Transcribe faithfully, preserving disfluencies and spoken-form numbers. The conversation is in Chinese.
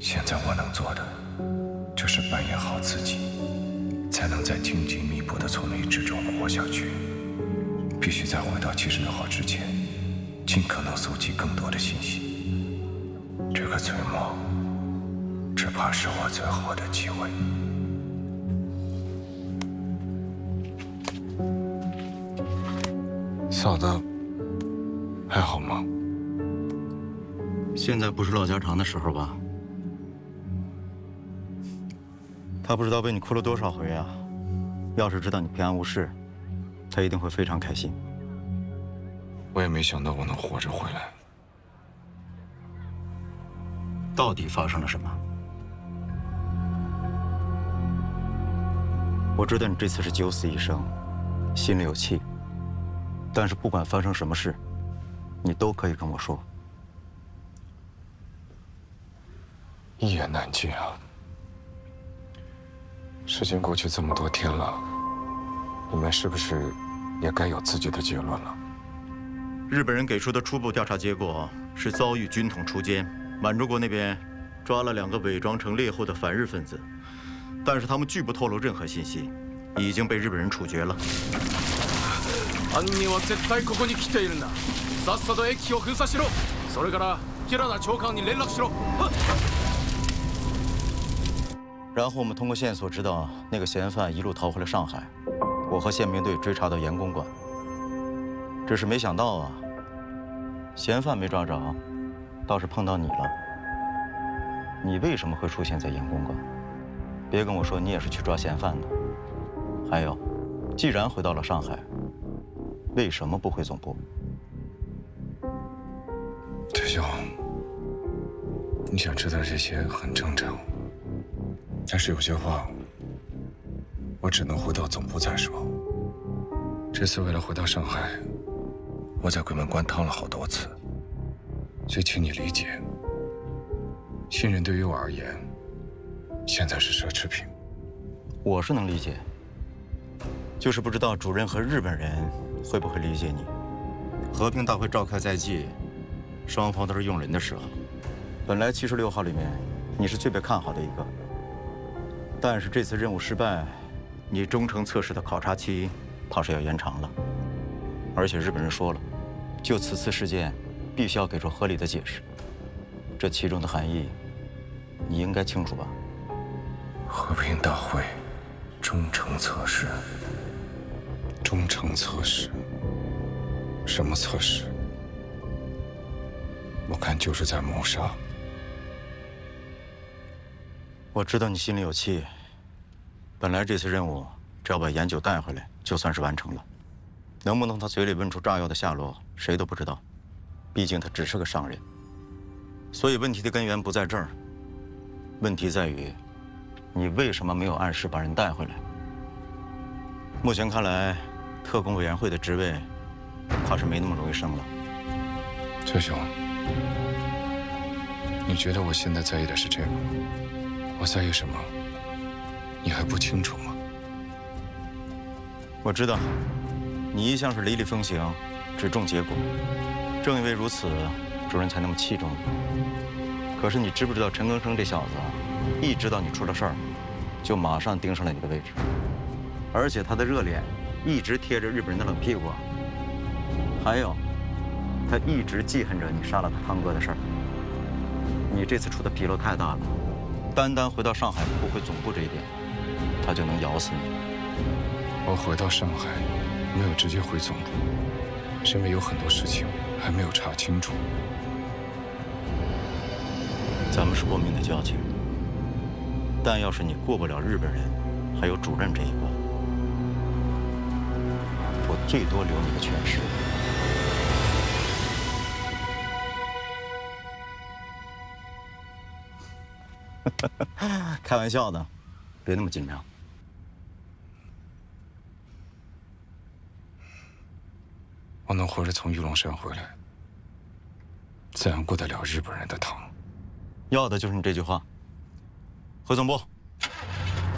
现在我能做的，就是扮演好自己，才能在荆棘密布的丛林之中活下去。必须在回到七十六号之前，尽可能搜集更多的信息。这个翠墨，只怕是我最后的机会。嫂子，还好吗？ 现在不是唠家常的时候吧？他不知道被你哭了多少回啊！要是知道你平安无事，他一定会非常开心。 我也没想到我能活着回来。 到底发生了什么？我知道你这次是九死一生，心里有气。但是不管发生什么事，你都可以跟我说。 一言难尽啊！事情过去这么多天了，你们是不是也该有自己的结论了？ 日本人给出的初步调查结果是遭遇军统出奸，满洲国那边抓了两个伪装成猎户的反日分子，但是他们拒不透露任何信息，已经被日本人处决了。 犯人は絶対ここに来ているんだ。さっさと駅を封鎖しろ。それから平田長官に連絡しろ。 然后我们通过线索知道那个嫌犯一路逃回了上海，我和宪兵队追查到严公馆。只是没想到啊，嫌犯没抓着，倒是碰到你了。你为什么会出现在严公馆？别跟我说你也是去抓嫌犯的。还有，既然回到了上海，为什么不回总部？ 师兄，你想知道这些很正常。但是有些话，我只能回到总部再说。这次为了回到上海，我在鬼门关趟了好多次，所以请你理解。信任对于我而言，现在是奢侈品。 我是能理解，就是不知道主任和日本人会不会理解你。和平大会召开在即，双方都是用人的时候。本来七十六号里面，你是最被看好的一个。但是这次任务失败，你忠诚测试的考察期怕是要延长了。而且日本人说了，就此次事件，必须要给出合理的解释。这其中的含义，你应该清楚吧？ 和平大会，忠诚测试。忠诚测试？什么测试？我看就是在谋杀。 我知道你心里有气。本来这次任务只要把严九带回来，就算是完成了。能不能他嘴里问出炸药的下落，谁都不知道。毕竟他只是个商人。所以问题的根源不在这儿，问题在于，你为什么没有按时把人带回来？目前看来，特工委员会的职位，怕是没那么容易升了。 师兄，你觉得我现在在意的是这个？我在意什么？你还不清楚吗？ 我知道，你一向是雷厉风行，只重结果。正因为如此，主任才那么器重你。可是你知不知道陈庚生这小子，一知道你出了事儿，就马上盯上了你的位置，而且他的热脸一直贴着日本人的冷屁股。还有，他一直记恨着你杀了他堂哥的事儿。你这次出的纰漏太大了。单单回到上海不回总部这一点，他就能咬死你。 我回到上海，没有直接回总部，是因为有很多事情还没有查清楚。 咱们是过命的交情，但要是你过不了日本人还有主任这一关，我最多留你个全尸。开玩笑的，别那么紧张。 我能活着从玉龙山回来，自然过得了日本人的汤。 要的就是你这句话。回总部。